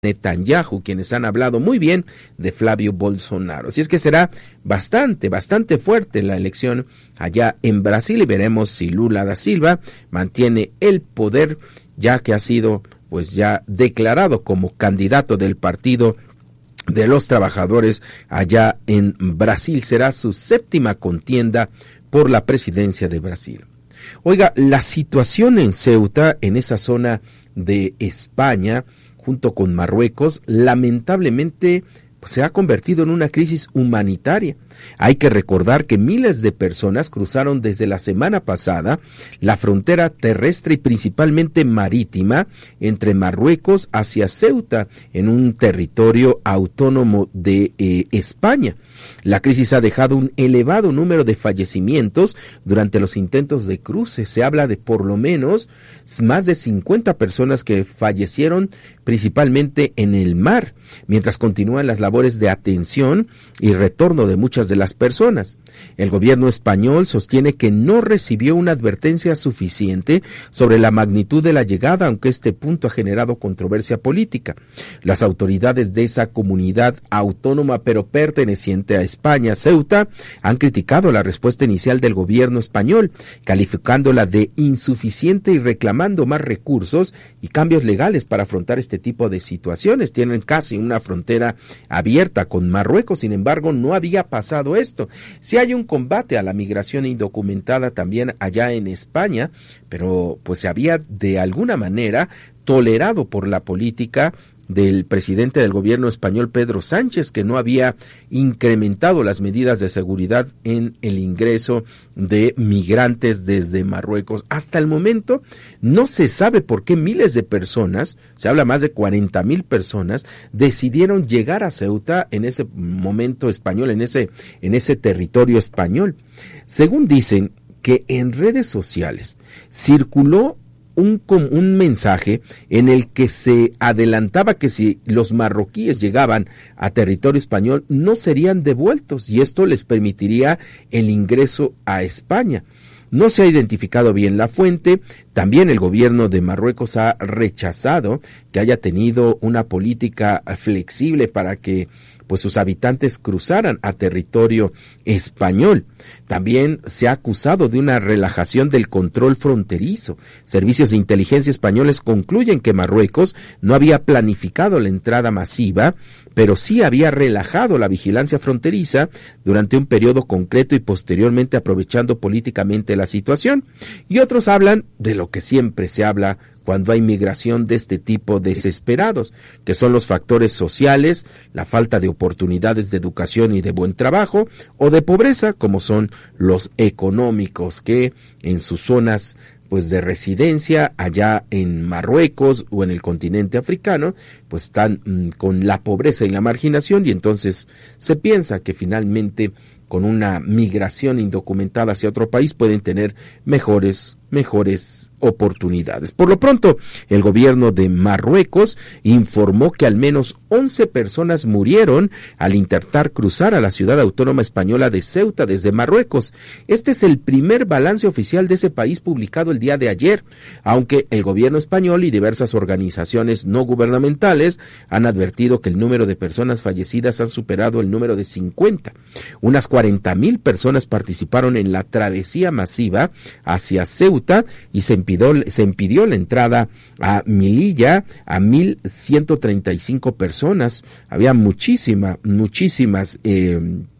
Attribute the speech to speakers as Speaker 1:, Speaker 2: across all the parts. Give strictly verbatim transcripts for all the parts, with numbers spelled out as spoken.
Speaker 1: Netanyahu, quienes han hablado muy bien de Flavio Bolsonaro. Así es que será bastante, bastante fuerte la elección allá en Brasil y veremos si Lula da Silva mantiene el poder, ya que ha sido pues ya declarado como candidato del Partido de los Trabajadores allá en Brasil. Será su séptima contienda por la presidencia de Brasil. Oiga, la situación en Ceuta, en esa zona de España, junto con Marruecos, lamentablemente pues, se ha convertido en una crisis humanitaria. Hay que recordar que miles de personas cruzaron desde la semana pasada la frontera terrestre y principalmente marítima entre Marruecos hacia Ceuta, en un territorio autónomo de eh, España. La crisis ha dejado un elevado número de fallecimientos durante los intentos de cruce. Se habla de por lo menos más de cincuenta personas que fallecieron principalmente en el mar, mientras continúan las labores de atención y retorno de muchas de las personas. El gobierno español sostiene que no recibió una advertencia suficiente sobre la magnitud de la llegada, aunque este punto ha generado controversia política. Las autoridades de esa comunidad autónoma pero perteneciente a España, Ceuta, han criticado la respuesta inicial del gobierno español, calificándola de insuficiente y reclamando más recursos y cambios legales para afrontar este tipo de situaciones. Tienen casi una frontera abierta con Marruecos, sin embargo, no había pasado esto. Sí hay un combate a la migración indocumentada también allá en España, pero pues se había de alguna manera tolerado por la política del presidente del gobierno español, Pedro Sánchez, que no había incrementado las medidas de seguridad en el ingreso de migrantes desde Marruecos. Hasta el momento no se sabe por qué miles de personas, se habla más de cuarenta mil personas, decidieron llegar a Ceuta en ese momento español, en ese, en ese territorio español. Según dicen que en redes sociales circuló Un, un mensaje en el que se adelantaba que si los marroquíes llegaban a territorio español no serían devueltos y esto les permitiría el ingreso a España. No se ha identificado bien la fuente. También el gobierno de Marruecos ha rechazado que haya tenido una política flexible para que pues sus habitantes cruzaran a territorio español. También se ha acusado de una relajación del control fronterizo. Servicios de inteligencia españoles concluyen que Marruecos no había planificado la entrada masiva, pero sí había relajado la vigilancia fronteriza durante un periodo concreto y posteriormente aprovechando políticamente la situación. Y otros hablan de lo que siempre se habla cuando hay migración de este tipo desesperados, que son los factores sociales, la falta de oportunidades de educación y de buen trabajo, o de pobreza, como son los económicos, que en sus zonas pues de residencia allá en Marruecos o en el continente africano, pues están mmm, con la pobreza y la marginación, y entonces se piensa que finalmente con una migración indocumentada hacia otro país pueden tener mejores, mejores oportunidades. Por lo pronto, el gobierno de Marruecos informó que al menos once personas murieron al intentar cruzar a la ciudad autónoma española de Ceuta desde Marruecos. Este es el primer balance oficial de ese país publicado el día de ayer, aunque el gobierno español y diversas organizaciones no gubernamentales han advertido que el número de personas fallecidas ha superado el número de cincuenta. Unas cuarenta mil personas participaron en la travesía masiva hacia Ceuta y se impidió, se impidió la entrada a Melilla a mil ciento treinta y cinco personas. Había muchísimas, muchísimas eh,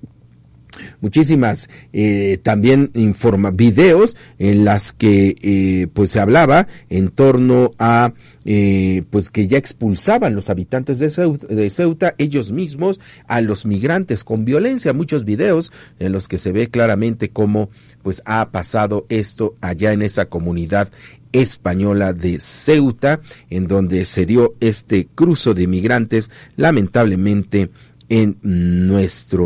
Speaker 1: muchísimas eh, también informa videos en las que eh, pues se hablaba en torno a eh, pues que ya expulsaban los habitantes de Ceuta, de Ceuta ellos mismos a los migrantes con violencia. Muchos videos en los que se ve claramente cómo pues ha pasado esto allá en esa comunidad española de Ceuta, en donde se dio este cruce de migrantes lamentablemente en nuestro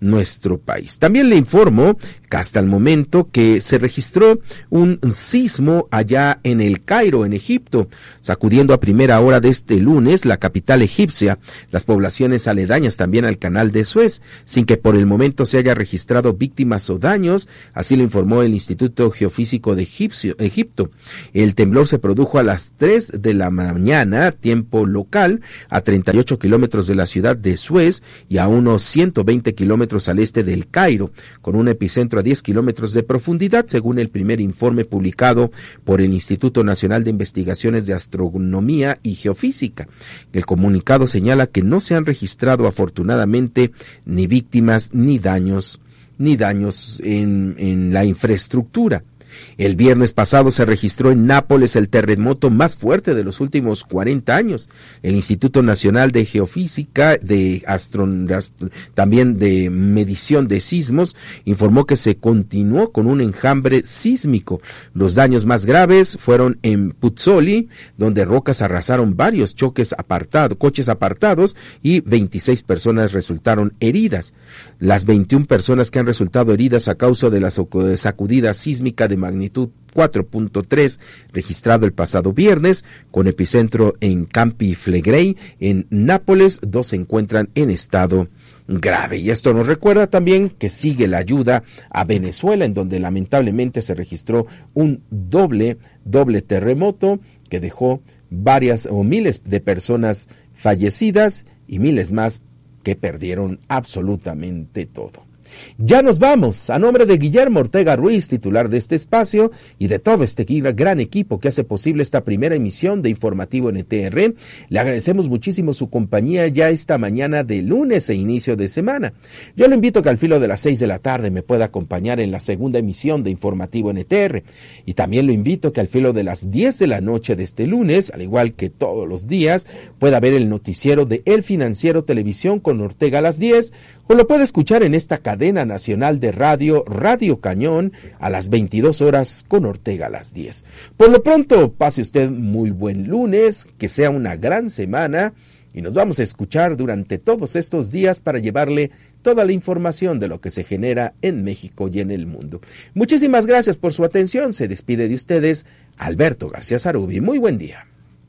Speaker 1: nuestro país. También le informo que hasta el momento que se registró un sismo allá en el Cairo, en Egipto, sacudiendo a primera hora de este lunes la capital egipcia, las poblaciones aledañas también al canal de Suez, sin que por el momento se haya registrado víctimas o daños, así lo informó el Instituto Geofísico de Egipcio, Egipto. El temblor se produjo a las tres de la mañana, tiempo local, a treinta y ocho kilómetros de la ciudad de Suez y a unos ciento veinte kilómetros al este del Cairo, con un epicentro a diez kilómetros de profundidad, según el primer informe publicado por el Instituto Nacional de Investigaciones de Astronomía y Geofísica. El comunicado señala que no se han registrado afortunadamente ni víctimas ni daños, ni daños en, en la infraestructura. El viernes pasado se registró en Nápoles el terremoto más fuerte de los últimos cuarenta años. El Instituto Nacional de Geofísica, de, Astro, de Astro, también de Medición de Sismos, informó que se continuó con un enjambre sísmico. Los daños más graves fueron en Puzzoli, donde rocas arrasaron varios choques apartados, coches apartados y veintiséis personas resultaron heridas. Las veintiuna personas que han resultado heridas a causa de la sacudida sísmica de magnitud cuatro punto tres registrado el pasado viernes, con epicentro en Campi Flegrei, en Nápoles, dos se encuentran en estado grave. Y esto nos recuerda también que sigue la ayuda a Venezuela, en donde lamentablemente se registró un doble, doble terremoto que dejó varias o miles de personas fallecidas y miles más que perdieron absolutamente todo. Ya nos vamos. A nombre de Guillermo Ortega Ruiz, titular de este espacio, y de todo este gran equipo que hace posible esta primera emisión de Informativo N T R, le agradecemos muchísimo su compañía ya esta mañana de lunes e inicio de semana. Yo le invito a que al filo de las seis de la tarde me pueda acompañar en la segunda emisión de Informativo N T R, y también lo invito a que al filo de las diez de la noche de este lunes, al igual que todos los días, pueda ver el noticiero de El Financiero Televisión con Ortega a las diez, o lo puede escuchar en esta cadena nacional de radio, Radio Cañón, a las veintidós horas con Ortega a las diez. Por lo pronto, pase usted muy buen lunes, que sea una gran semana, y nos vamos a escuchar durante todos estos días para llevarle toda la información de lo que se genera en México y en el mundo. Muchísimas gracias por su atención. Se despide de ustedes Alberto García Zarubi. Muy buen día.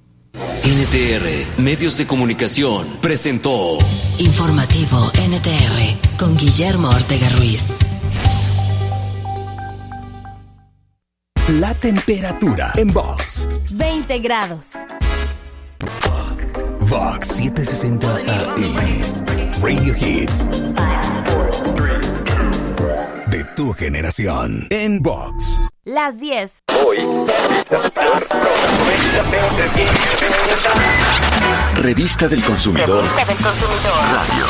Speaker 2: N T R, Medios de Comunicación, presentó
Speaker 3: Informativo N T R con Guillermo Ortega Ruiz.
Speaker 4: La temperatura en Vox.
Speaker 5: veinte grados.
Speaker 4: Vox setecientos sesenta A M. Radio Hits. De tu generación. En Vox.
Speaker 5: Las diez.
Speaker 6: Hoy.
Speaker 7: Revista del Consumidor.
Speaker 5: Revista del Consumidor.
Speaker 7: Radio.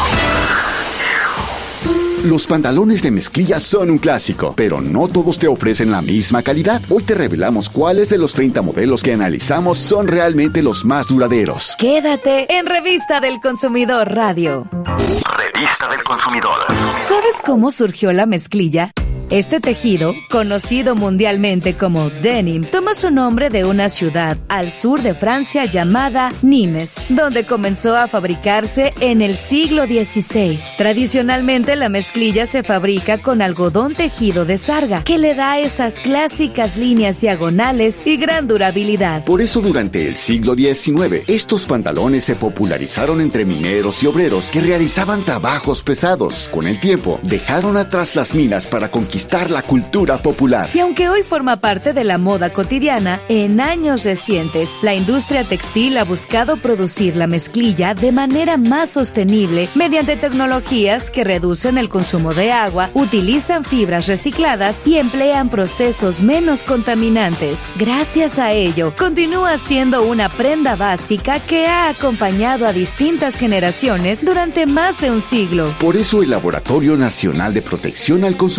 Speaker 7: Los pantalones de mezclilla son un clásico, pero no todos te ofrecen la misma calidad. Hoy te revelamos cuáles de los treinta modelos que analizamos son realmente los más duraderos.
Speaker 5: Quédate en Revista del Consumidor Radio.
Speaker 6: Revista del Consumidor.
Speaker 5: ¿Sabes cómo surgió la mezclilla? Este tejido, conocido mundialmente como denim, toma su nombre de una ciudad al sur de Francia llamada Nimes, donde comenzó a fabricarse en el siglo dieciséis. Tradicionalmente la mezclilla se fabrica con algodón tejido de sarga, que le da esas clásicas líneas diagonales y gran durabilidad.
Speaker 7: Por eso durante el siglo diecinueve, estos pantalones se popularizaron entre mineros y obreros que realizaban trabajos pesados. Con el tiempo, dejaron atrás las minas para conquistar la cultura popular.
Speaker 5: Y aunque hoy forma parte de la moda cotidiana, en años recientes, la industria textil ha buscado producir la mezclilla de manera más sostenible mediante tecnologías que reducen el consumo de agua, utilizan fibras recicladas y emplean procesos menos contaminantes. Gracias a ello, continúa siendo una prenda básica que ha acompañado a distintas generaciones durante más de un siglo.
Speaker 7: Por eso el Laboratorio Nacional de Protección al Consumidor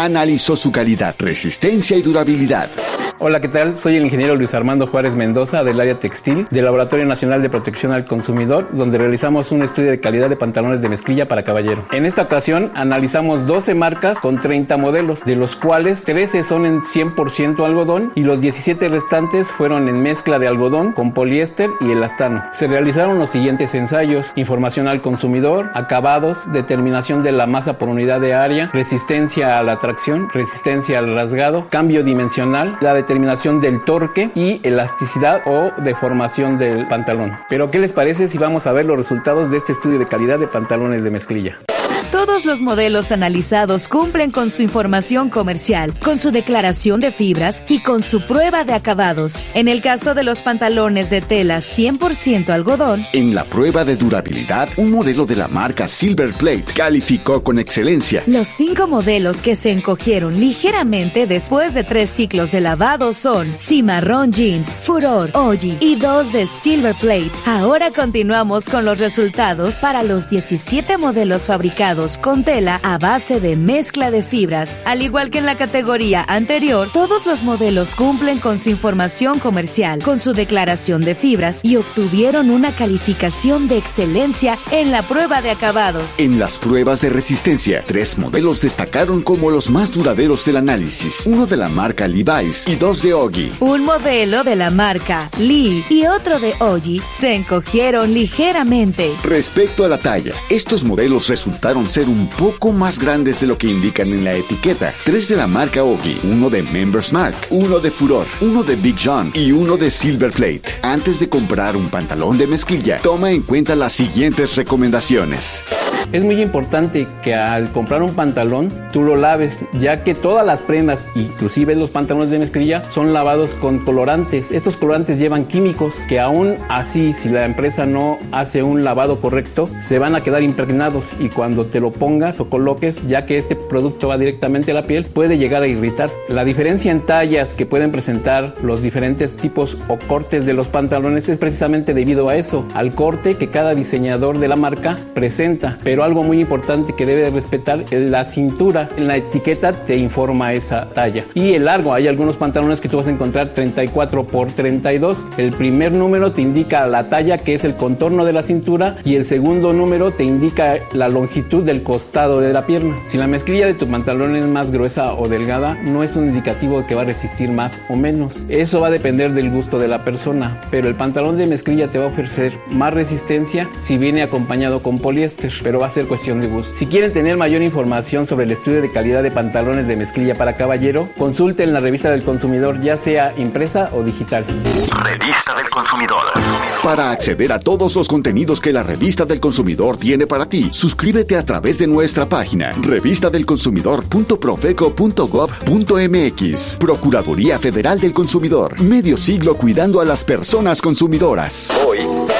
Speaker 7: analizó su calidad, resistencia y durabilidad.
Speaker 8: Hola, ¿qué tal? Soy el ingeniero Luis Armando Juárez Mendoza del área textil del Laboratorio Nacional de Protección al Consumidor, donde realizamos un estudio de calidad de pantalones de mezclilla para caballero. En esta ocasión analizamos doce marcas con treinta modelos, de los cuales trece son en cien por ciento algodón y los diecisiete restantes fueron en mezcla de algodón con poliéster y elastano. Se realizaron los siguientes ensayos: información al consumidor, acabados, determinación de la masa por unidad de área, resistencia a la tracción, resistencia al rasgado, cambio dimensional, la determinación del torque y elasticidad o deformación del pantalón. Pero ¿qué les parece si vamos a ver los resultados de este estudio de calidad de pantalones de mezclilla?
Speaker 5: Todos los modelos analizados cumplen con su información comercial, con su declaración de fibras y con su prueba de acabados. En el caso de los pantalones de tela cien por ciento algodón,
Speaker 7: en la prueba de durabilidad, un modelo de la marca Silver Plate calificó con excelencia.
Speaker 5: Los cinco modelos que se encogieron ligeramente después de tres ciclos de lavado son Cimarrón Jeans, Furor, Oji y dos de Silver Plate. Ahora continuamos con los resultados para los diecisiete modelos fabricados con tela a base de mezcla de fibras. Al igual que en la categoría anterior, todos los modelos cumplen con su información comercial, con su declaración de fibras y obtuvieron una calificación de excelencia en la prueba de acabados.
Speaker 7: En las pruebas de resistencia, tres modelos destacaron como los más duraderos del análisis, uno de la marca Levi's y dos de Ogi.
Speaker 5: Un modelo de la marca Lee y otro de Ogi se encogieron ligeramente.
Speaker 7: Respecto a la talla, estos modelos resultaron ser un poco más grandes de lo que indican en la etiqueta. Tres de la marca Ogi, uno de Members Mark, uno de Furor, uno de Big John y uno de Silver Plate. Antes de comprar un pantalón de mezclilla, toma en cuenta las siguientes recomendaciones.
Speaker 8: Es muy importante que al comprar un pantalón tú lo laves, ya que todas las prendas, inclusive los pantalones de mezclilla, son lavados con colorantes. Estos colorantes llevan químicos que aún así, si la empresa no hace un lavado correcto, se van a quedar impregnados y cuando te lo pongas o coloques, ya que este producto va directamente a la piel, puede llegar a irritar. La diferencia en tallas que pueden presentar los diferentes tipos o cortes de los pantalones es precisamente debido a eso, al corte que cada diseñador de la marca presenta. Pero algo muy importante que debe de respetar es la cintura. En la etiqueta te informa esa talla. Y el largo, hay algunos pantalones que tú vas a encontrar treinta y cuatro por treinta y dos. El primer número te indica la talla, que es el contorno de la cintura, y el segundo número te indica la longitud del costado de la pierna. Si la mezclilla de tu pantalón es más gruesa o delgada, no es un indicativo de que va a resistir más o menos. Eso va a depender del gusto de la persona, pero el pantalón de mezclilla te va a ofrecer más resistencia si viene acompañado con poliéster, pero va a ser cuestión de gusto. Si quieren tener mayor información sobre el estudio de calidad de pantalones de mezclilla para caballero, consulten la revista del consumidor, ya sea impresa o digital.
Speaker 6: Revista del Consumidor.
Speaker 7: Para acceder a todos los contenidos que la Revista del Consumidor tiene para ti, suscríbete a través de nuestra página revista del consumidor punto profeco punto gob punto mx. Procuraduría Federal del Consumidor. Medio siglo cuidando a las personas consumidoras.
Speaker 6: Hoy.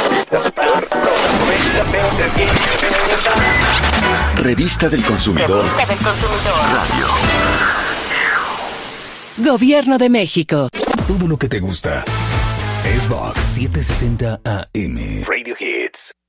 Speaker 7: Revista del Consumidor.
Speaker 6: Revista del Consumidor. Radio.
Speaker 3: Gobierno de México.
Speaker 4: Todo lo que te gusta. Es Vox setecientos sesenta A M.
Speaker 6: Radio Hits.